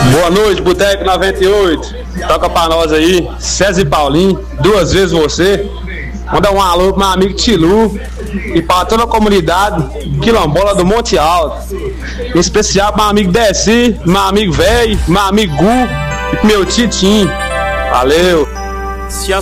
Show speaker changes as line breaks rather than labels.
Boa noite, Boteco 98. Toca pra nós aí, César e Paulinho, duas vezes você. Manda um alô pro meu amigo Tilu e pra toda a comunidade quilombola do Monte Alto. Em especial pro meu amigo Desi, meu amigo Velho, meu amigo Gu e pro meu Titinho. Valeu!